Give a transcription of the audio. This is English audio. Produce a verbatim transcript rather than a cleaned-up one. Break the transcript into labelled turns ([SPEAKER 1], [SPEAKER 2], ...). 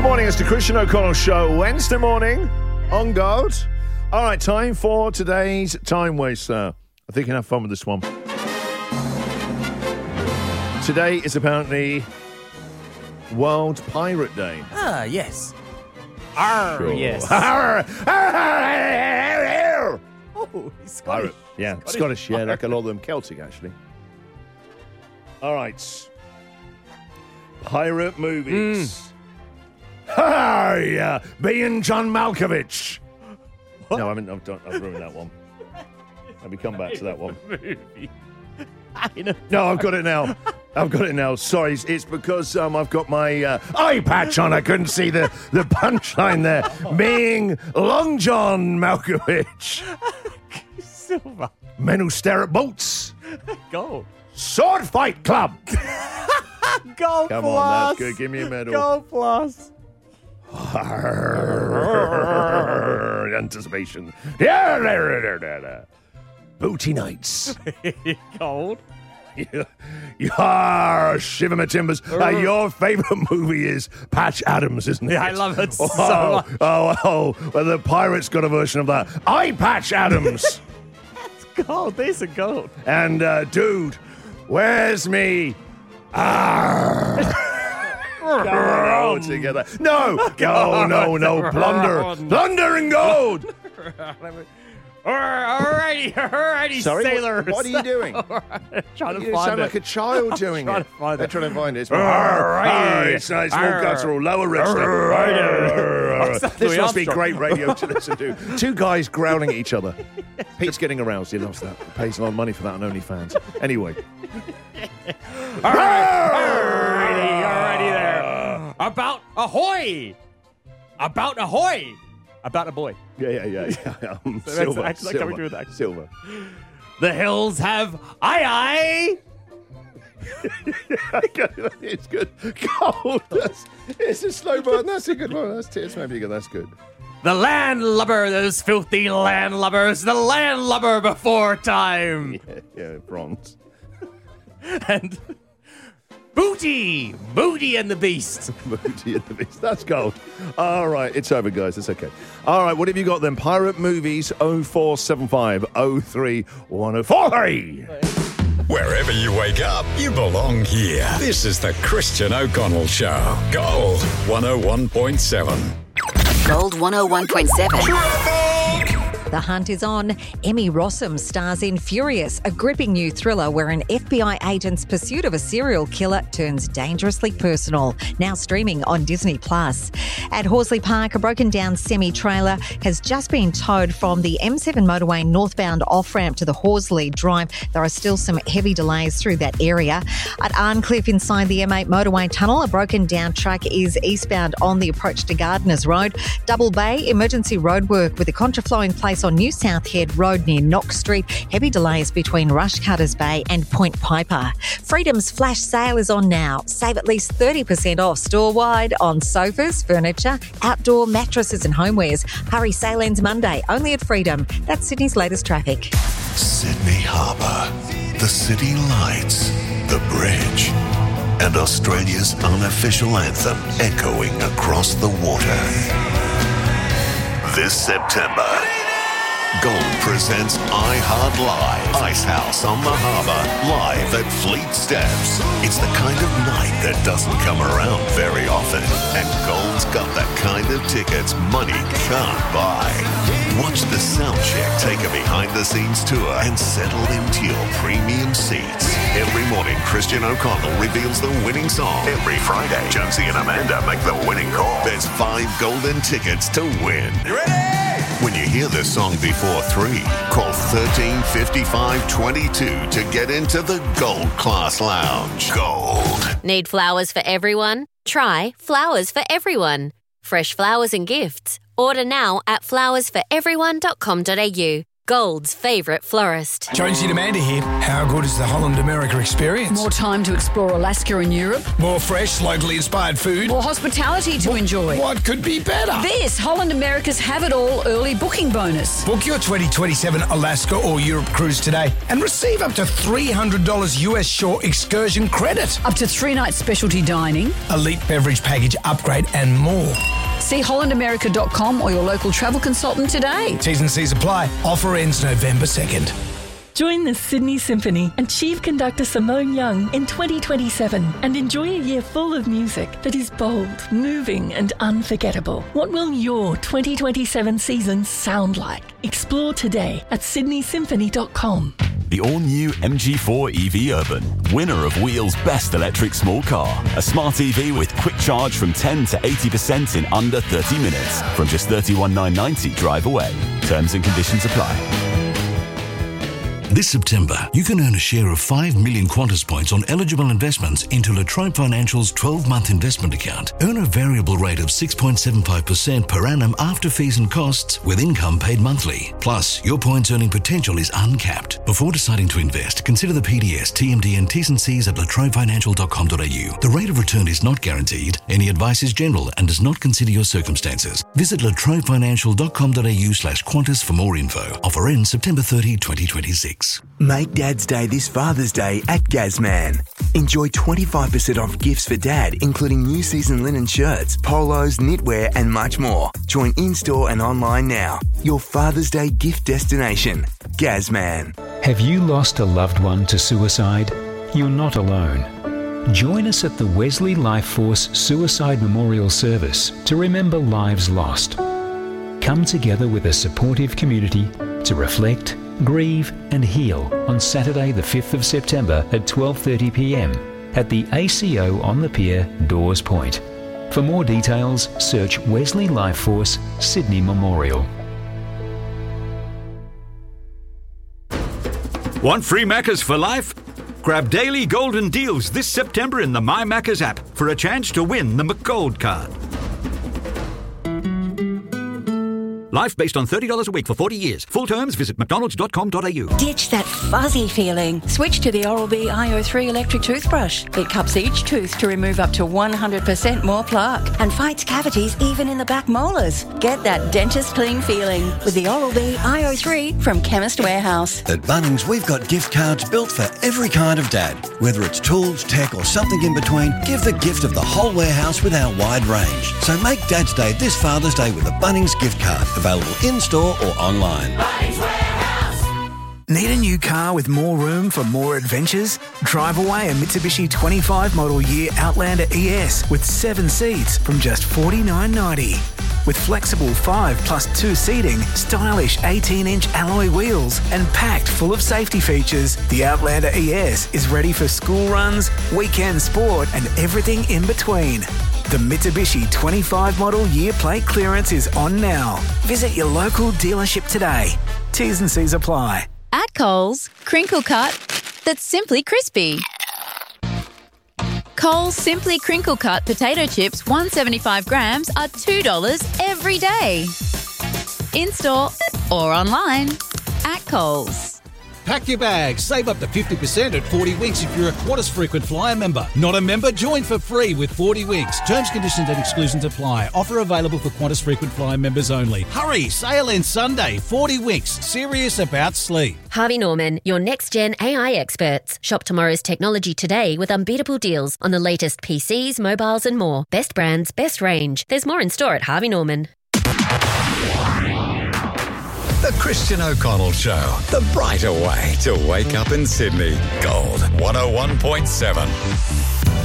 [SPEAKER 1] morning, it's the Christian O'Connell Show, Wednesday morning on Gold. All right, time for today's Time Waster. I think you can have fun with this one. Today is apparently World Pirate Day.
[SPEAKER 2] Ah, yes. Arr,
[SPEAKER 1] Sure.
[SPEAKER 2] yes.
[SPEAKER 1] Arr, arr,
[SPEAKER 2] Oh, he's Scottish.
[SPEAKER 1] Pirate. Yeah, Scottish, yeah, like a lot of them Celtic, actually. All right. Pirate movies. Hi, uh, being John Malkovich.
[SPEAKER 2] What?
[SPEAKER 1] No, I mean, I've, done, I've ruined that one. Let me come back to that one.
[SPEAKER 2] Movie.
[SPEAKER 1] No, I've got it now. I've got it now. Sorry, it's, it's because um, I've got my uh, eye patch on. I couldn't see the, the punchline there. Being Long John Malkovich.
[SPEAKER 2] Silver.
[SPEAKER 1] Men who stare at boats.
[SPEAKER 2] Gold.
[SPEAKER 1] Sword Fight Club.
[SPEAKER 2] Gold
[SPEAKER 1] Come
[SPEAKER 2] plus.
[SPEAKER 1] on, that's good. Give me a medal.
[SPEAKER 2] Gold plus.
[SPEAKER 1] Anticipation. Yeah, Booty Nights.
[SPEAKER 2] Gold.
[SPEAKER 1] Yeah, shiver my timbers. Uh, your favourite movie is Patch Adams, isn't it?
[SPEAKER 2] Yeah, I love it
[SPEAKER 1] oh,
[SPEAKER 2] so much.
[SPEAKER 1] Oh, oh, well, the Pirates got a version of that. I Patch Adams.
[SPEAKER 2] Gold. These are gold.
[SPEAKER 1] And, uh, dude, where's me? Arr. Go together. No, no, no, no. Plunder. Plunder and gold.
[SPEAKER 2] Alrighty, alrighty,
[SPEAKER 1] Sorry,
[SPEAKER 2] sailors.
[SPEAKER 1] What, what are you doing?
[SPEAKER 2] Trying to
[SPEAKER 1] You
[SPEAKER 2] find
[SPEAKER 1] sound
[SPEAKER 2] it.
[SPEAKER 1] like a child doing
[SPEAKER 2] trying
[SPEAKER 1] it.
[SPEAKER 2] to find
[SPEAKER 1] They're
[SPEAKER 2] it.
[SPEAKER 1] trying to find it. It's
[SPEAKER 2] Alrighty.
[SPEAKER 1] It's nice. Small
[SPEAKER 2] Arr.
[SPEAKER 1] guttural, lower register.
[SPEAKER 2] Arr.
[SPEAKER 1] This must be
[SPEAKER 2] Armstrong.
[SPEAKER 1] great radio to listen to. Two guys growling at each other. Pete's getting aroused. He loves that. He pays a lot of money for that on OnlyFans. Anyway.
[SPEAKER 2] Alrighty, alrighty there. About ahoy! About ahoy! About a boy.
[SPEAKER 1] Yeah, yeah, yeah. yeah. Um,
[SPEAKER 2] So that's
[SPEAKER 1] silver.
[SPEAKER 2] actually
[SPEAKER 1] silver,
[SPEAKER 2] coming through with that.
[SPEAKER 1] silver.
[SPEAKER 2] The hills have aye
[SPEAKER 1] It's good. Gold. That's, it's a slow burn. That's a good one. That's tears. Maybe good. That's good.
[SPEAKER 2] The landlubber, those filthy landlubbers, the landlubber before time.
[SPEAKER 1] Yeah, yeah, bronze.
[SPEAKER 2] And Booty, Booty and the Beast.
[SPEAKER 1] Booty and the Beast. That's gold. All right, it's over, guys. It's okay. All right, what have you got then? Pirate Movies oh four seven five oh three one oh four three.
[SPEAKER 3] Wherever you wake up, you belong here. This is the Christian O'Connell Show. Gold one oh one point seven.
[SPEAKER 4] Gold one oh one point seven.
[SPEAKER 5] The hunt is on. Emmy Rossum stars in Furious, a gripping new thriller where an F B I agent's pursuit of a serial killer turns dangerously personal. Now streaming on Disney Plus. At Horsley Park, a broken down semi-trailer has just been towed from the M seven motorway northbound off-ramp to the Horsley Drive. There are still some heavy delays through that area. At Arncliffe inside the M eight motorway tunnel, a broken down truck is eastbound on the approach to Gardeners Road. Double Bay, emergency roadwork with a contraflowing place on New South Head Road near Knox Street. Heavy delays between Rushcutters Bay and Point Piper. Freedom's flash sale is on now. Save at least thirty percent off store-wide on sofas, furniture, outdoor mattresses and homewares. Hurry, sale ends Monday, only at Freedom. That's Sydney's latest traffic.
[SPEAKER 6] Sydney Harbour, the city lights, the bridge, and Australia's unofficial anthem echoing across the water. This September, Gold presents iHeart Live, Icehouse on the Harbour, live at Fleet Steps. It's the kind of night that doesn't come around very often, and Gold's got the kind of tickets money can't buy. Watch the sound check take a behind-the-scenes tour and settle into your premium seats. Every morning, Christian O'Connell reveals the winning song. Every Friday, Jonesy and Amanda make the winning call. There's five golden tickets to win. You ready? When you hear this song before three, call thirteen fifty-five twenty-two to get into the Gold Class Lounge. Gold.
[SPEAKER 7] Need flowers for everyone? Try Flowers for Everyone. Fresh flowers and gifts. Order now at flowers for everyone dot com dot a u. Gold's favourite florist.
[SPEAKER 8] Jonesy and Amanda here. How good is the Holland America experience?
[SPEAKER 9] More time to explore Alaska and Europe.
[SPEAKER 8] More fresh, locally inspired food.
[SPEAKER 9] More hospitality to
[SPEAKER 8] what,
[SPEAKER 9] enjoy.
[SPEAKER 8] What could be better?
[SPEAKER 9] This Holland America's Have It All early booking bonus.
[SPEAKER 8] Book your twenty twenty-seven Alaska or Europe cruise today and receive up to three hundred dollars U S shore excursion credit.
[SPEAKER 9] Up to three nights specialty dining.
[SPEAKER 8] Elite beverage package upgrade and more.
[SPEAKER 9] See holland america dot com or your local travel consultant today.
[SPEAKER 8] T's and C's apply. Offer ends November second.
[SPEAKER 10] Join the Sydney Symphony and Chief Conductor Simone Young in twenty twenty-seven and enjoy a year full of music that is bold, moving and unforgettable. What will your twenty twenty-seven season sound like? Explore today at sydney symphony dot com.
[SPEAKER 11] The all-new M G four E V Urban, winner of Wheel's Best Electric Small Car. A smart E V with quick charge from ten to eighty percent in under thirty minutes. From just thirty-one thousand nine hundred ninety drive away. Terms and conditions apply.
[SPEAKER 12] This September, you can earn a share of five million Qantas points on eligible investments into La Trobe Financial's twelve-month investment account. Earn a variable rate of six point seven five percent per annum after fees and costs with income paid monthly. Plus, your points earning potential is uncapped. Before deciding to invest, consider the P D S, T M D and T's and C's at la trobe financial dot com dot a u. The rate of return is not guaranteed. Any advice is general and does not consider your circumstances. Visit la trobe financial dot com dot a u slash Qantas for more info. Offer ends September thirtieth, twenty twenty-six.
[SPEAKER 13] Make Dad's Day this Father's Day at Gazman. Enjoy twenty-five percent off gifts for Dad, including new season linen shirts, polos, knitwear and much more. Join in-store and online now. Your Father's Day gift destination. Gazman.
[SPEAKER 14] Have you lost a loved one to suicide? You're not alone. Join us at the Wesley Life Force Suicide Memorial Service to remember lives lost. Come together with a supportive community to reflect, grieve and heal on Saturday the fifth of September at twelve thirty p m at the A C O on the Pier, Dawes Point. For more details, search Wesley Life Force Sydney Memorial.
[SPEAKER 15] Want free Maccas for life? Grab daily golden deals this September in the My Maccas app for a chance to win the McGold card. Life based on thirty dollars a week for forty years. Full terms, visit mcdonalds dot com dot a u.
[SPEAKER 16] Ditch that fuzzy feeling. Switch to the Oral-B I O three electric toothbrush. It cups each tooth to remove up to one hundred percent more plaque and fights cavities even in the back molars. Get that dentist clean feeling with the Oral-B I O three from Chemist Warehouse.
[SPEAKER 17] At Bunnings, we've got gift cards built for every kind of dad. Whether it's tools, tech or something in between, give the gift of the whole warehouse with our wide range. So make Dad's Day this Father's Day with a Bunnings gift card. Available in-store or online.
[SPEAKER 18] Bunnings Warehouse.
[SPEAKER 19] Need a new car with more room for more adventures? Drive away a Mitsubishi twenty-five model year Outlander E S with seven seats from just forty-nine ninety. With flexible five plus two seating, stylish eighteen inch alloy wheels and packed full of safety features, the Outlander E S is ready for school runs, weekend sport and everything in between. The Mitsubishi twenty-five model year plate clearance is on now. Visit your local dealership today. T's and C's apply.
[SPEAKER 20] At Coles, crinkle cut that's simply crispy. Coles Simply Crinkle Cut potato chips, one hundred seventy-five grams, are two dollars every day. In-store or online at Coles.
[SPEAKER 21] Pack your bags. Save up to fifty percent at forty Winks if you're a Qantas Frequent Flyer member. Not a member? Join for free with forty Winks. Terms, conditions and exclusions apply. Offer available for Qantas Frequent Flyer members only. Hurry! Sale ends Sunday. forty Winks. Serious about sleep.
[SPEAKER 7] Harvey Norman, your next-gen A I experts. Shop tomorrow's technology today with unbeatable deals on the latest P Cs, mobiles and more. Best brands, best range. There's more in store at Harvey Norman.
[SPEAKER 3] The Christian O'Connell Show, the brighter way to wake up in Sydney. Gold one oh one point seven.